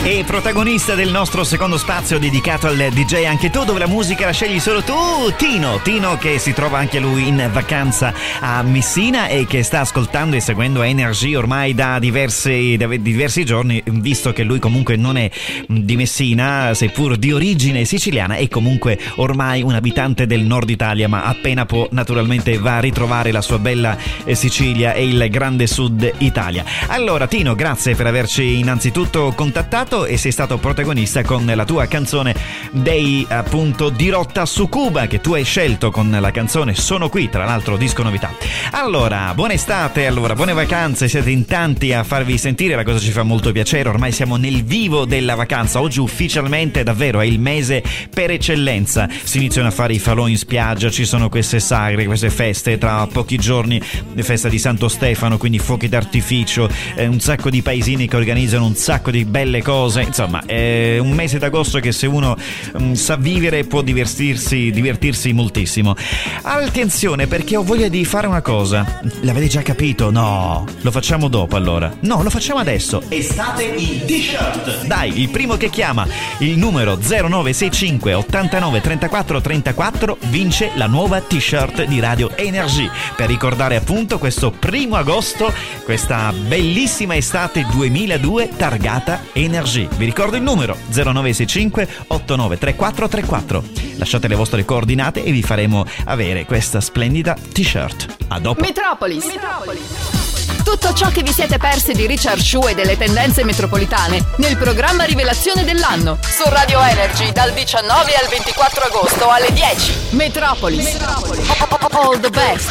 E protagonista del nostro secondo spazio dedicato al DJ Anche Tu, dove la musica la scegli solo tu, Tino che si trova anche lui in vacanza a Messina e che sta ascoltando e seguendo Energy ormai da diversi giorni, visto che lui comunque non è di Messina, seppur di origine siciliana, e comunque ormai un abitante del nord Italia, ma appena può naturalmente va a ritrovare la sua bella Sicilia e il grande sud Italia. Allora Tino, grazie per averci innanzitutto contattato, e sei stato protagonista con la tua canzone Day, appunto, dirotta su Cuba, che tu hai scelto con la canzone Sono Qui, tra l'altro disco novità. Allora, buona estate, buone vacanze, siete in tanti a farvi sentire, la cosa ci fa molto piacere, ormai siamo nel vivo della vacanza, oggi ufficialmente davvero è il mese per eccellenza, si iniziano a fare i falò in spiaggia, ci sono queste sagre, queste feste, tra pochi giorni festa di Santo Stefano, quindi fuochi d'artificio, un sacco di paesini che organizzano un sacco di belle cose. Insomma, è un mese d'agosto che se uno sa vivere può divertirsi moltissimo. Attenzione, perché ho voglia di fare una cosa. L'avete già capito? No, lo facciamo dopo allora. No, lo facciamo adesso. Estate in t-shirt. Dai, il primo che chiama il numero 0965 89 34 34 vince la nuova t-shirt di Radio Energy, per ricordare appunto questo 1 agosto, questa bellissima estate 2002 targata Energy. Vi ricordo il numero 0965 89 34 34. Lasciate le vostre coordinate e vi faremo avere questa splendida t-shirt. A dopo. Metropolis. Tutto ciò che vi siete persi di Richard Shue e delle tendenze metropolitane nel programma Rivelazione dell'anno su Radio Energy dal 19 al 24 agosto alle 10. Metropolis. All the best.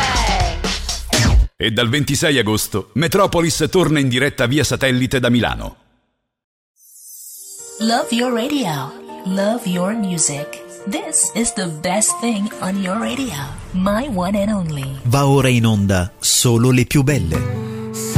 E dal 26 agosto Metropolis torna in diretta via satellite da Milano. Love your radio. Love your music. This is the best thing on your radio. My one and only. Va ora in onda Solo le più belle.